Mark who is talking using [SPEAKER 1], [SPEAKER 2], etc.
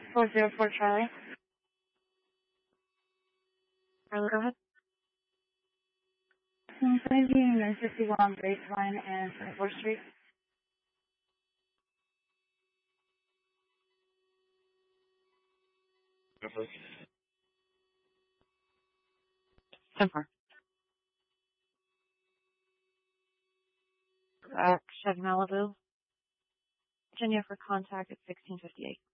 [SPEAKER 1] 404 Charlie.
[SPEAKER 2] Charlie, go ahead.
[SPEAKER 1] 551 Graceline and 24th Street.
[SPEAKER 2] Temper. Chevy Malibu. Virginia for contact at 1658.